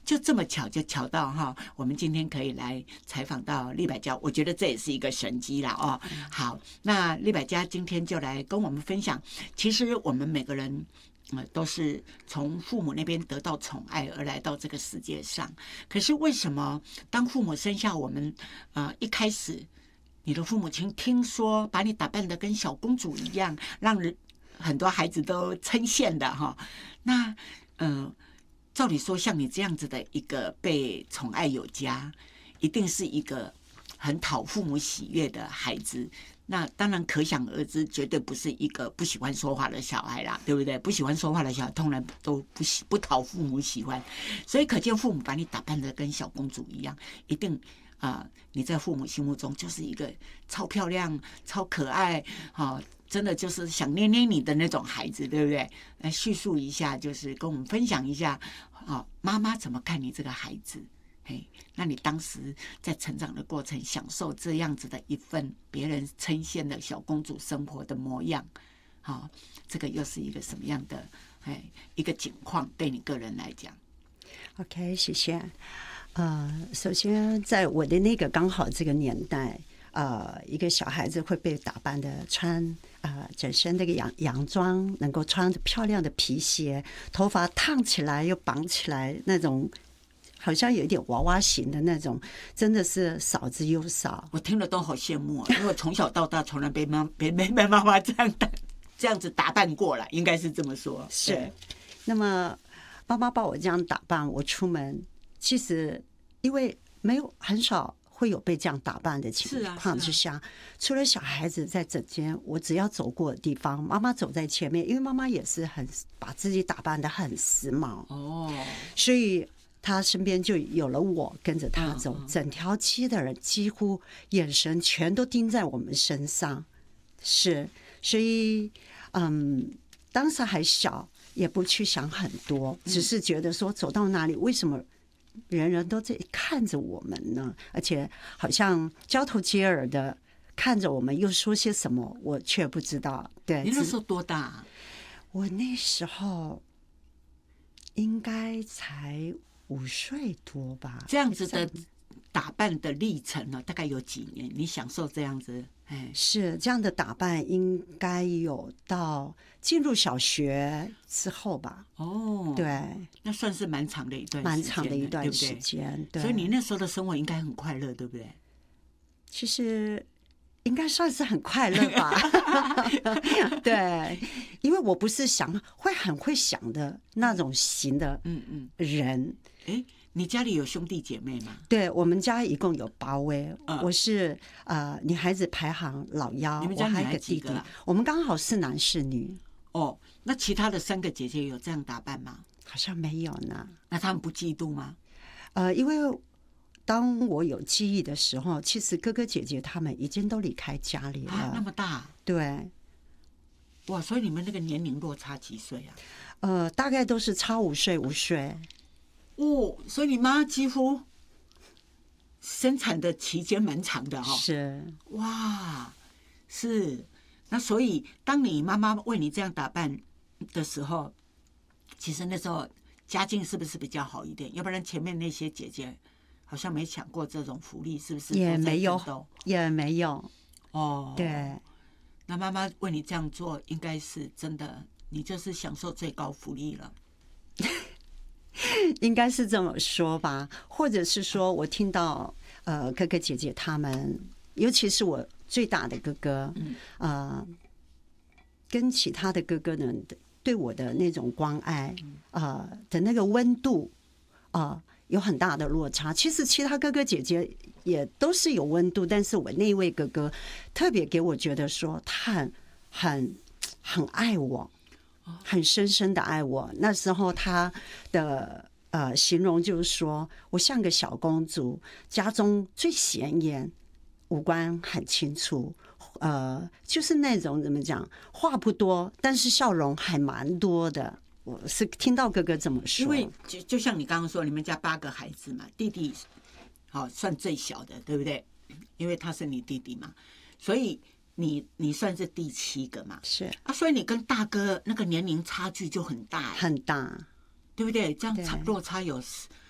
就这么巧，就巧到哈，我们今天可以来采访到利百嘉，我觉得这也是一个神机啦哦。好，那利百嘉今天就来跟我们分享，其实我们每个人都是从父母那边得到宠爱而来到这个世界上。可是为什么当父母生下我们，一开始你的父母亲听说把你打扮得跟小公主一样，让很多孩子都称羡的哈？那照理说像你这样子的一个被宠爱有加，一定是一个很讨父母喜悦的孩子。那当然可想而知，绝对不是一个不喜欢说话的小孩啦，对不对？不喜欢说话的小孩通常都不讨父母喜欢，所以可见父母把你打扮得跟小公主一样，一定你在父母心目中就是一个超漂亮、超可爱，真的就是想捏捏你的那种孩子，对不对？来叙述一下，就是跟我们分享一下，妈妈怎么看你这个孩子？那你当时在成长的过程，享受这样子的一份别人称羡的小公主生活的模样，这个又是一个什么样的一个情况？对你个人来讲 ，OK， 谢谢。首先在我的那个刚好这个年代，一个小孩子会被打扮的穿整身那个洋装，能够穿着漂亮的皮鞋，头发烫起来又绑起来那种。好像有一点娃娃型的那种，真的是少之又少。 我听了都好羡慕因为我从小到大从来被妈妈这样子打扮过了，应该是这么说。 是，那么妈妈把我这样打扮，我出门其实因为没有很少会有被这样打扮的情况之下，除了小孩子在整间，我只要走过的地方，妈妈走在前面，因为妈妈也是很把自己打扮得很时髦所以。他身边就有了我跟着他走，整条街的人几乎眼神全都盯在我们身上，是，所以当时还小，也不去想很多，只是觉得说走到哪里，为什么人人都在看着我们呢？而且好像交头接耳的看着我们，又说些什么，我却不知道。对， 你那时候多大？ 我那时候应该才5岁多吧， 这样子的打扮的历程呢，大概有几年？你享受这样子？ 是这样的打扮，应该有到进入小学之后吧。对， 那算是蛮长的一段时间， 蛮长的一段时间。对， 所以你那时候的生活应该很快乐，对不对？ 其实应该算是很快乐吧。对，因为我不是很会想的那种型的人。 你家里有兄弟姐妹吗？ 对，我们家一共有8位，我是女孩子排行老幺， 你们家女孩几个？ 我们刚好是男是女。 那其他的3个姐姐有这样打扮吗？ 好像没有呢。 那他们不嫉妒吗？ 因为当我有记忆的时候，其实哥哥姐姐他们已经都离开家里了。 那么大？ 对。 哇，所以你们那个年龄落差几岁啊？ 大概都是差5岁。 所以你妈几乎生产的期间蛮长的是。 哇，是。那所以当你妈妈为你这样打扮的时候，其实那时候家境是不是比较好一点？要不然前面那些姐姐好像没抢过这种福利，是不是？ 也没有。对。 那妈妈为你这样做，应该是真的，你就是享受最高福利了。 应该是这么说吧，或者是说我听到哥哥姐姐他们，尤其是我最大的哥哥，跟其他的哥哥呢对我的那种关爱的那个温度有很大的落差。其实其他哥哥姐姐也都是有温度，但是我那位哥哥特别给我觉得说他很爱我。很深深的爱我。那时候他的形容就是说我像个小公主，家中最显眼，五官很清楚，就是那种怎么讲，话不多，但是笑容还蛮多的。我是听到哥哥这么说， 因为就像你刚刚说，你们家8个孩子嘛，弟弟算最小的，对不对？因为他是你弟弟嘛，所以你算是第7个嘛？ 是所以你跟大哥那个年龄差距就很大， 很大， 对不对？这样落差有